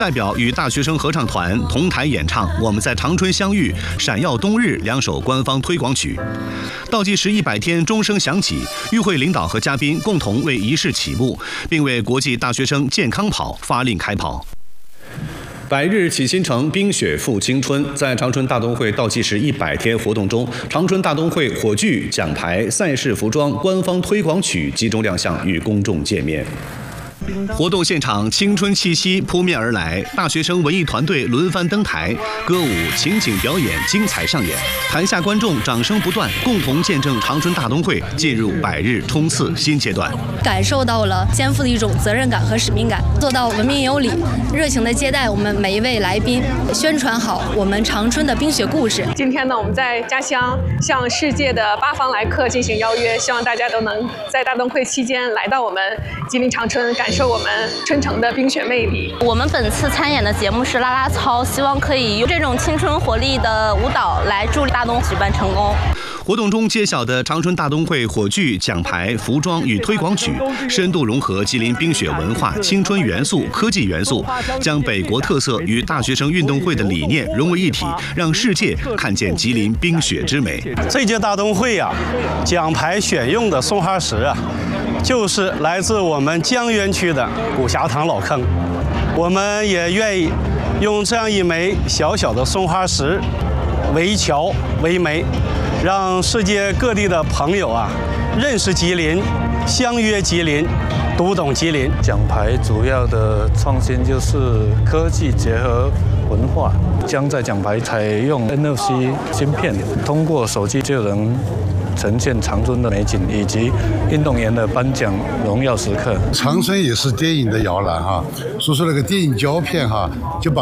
代表与大学生合唱团同台演唱《我们在长春相遇》《闪耀冬日》2首官方推广曲。倒计时100天，钟声响起，与会领导和嘉宾共同为仪式启幕，并为国际大学生健康跑发令开跑。百日启新城，冰雪复青春。在长春大冬会倒计时100天活动中，长春大冬会火炬、奖牌、赛事服装、官方推广曲集中亮相，与公众见面。活动现场青春气息扑面而来，大学生文艺团队轮番登台，歌舞、情景表演精彩上演，台下观众掌声不断，共同见证长春大冬会进入百日冲刺新阶段。 感受到了肩负的一种责任感和使命感，做到文明有礼，热情地接待我们每一位来宾，宣传好我们长春的冰雪故事。 今天呢，我们在家乡向世界的8方来客进行邀约，希望大家都能在大冬会期间来到我们吉林长春，感受我们春城的冰雪魅力。 我们本次参演的节目是啦啦操，希望可以用这种青春活力的舞蹈来助力大冬举办成功。 活动中揭晓的长春大冬会火炬、奖牌、服装与推广曲，深度融合吉林冰雪文化、青春元素、科技元素，将北国特色与大学生运动会的理念融为一体，让世界看见吉林冰雪之美。 这届大冬会奖牌选用的松花石就是来自我们江源区的古霞塘老坑。我们也愿意用这样一枚小小的松花石为桥为媒，让世界各地的朋友认识吉林，相约吉林，读懂吉林。 奖牌主要的创新就是科技结合文化，将在奖牌采用 NFC 芯片，通过手机就能呈现长春的美景以及运动员的颁奖荣耀时刻。 长春也是电影的摇篮所以说那个电影胶片就把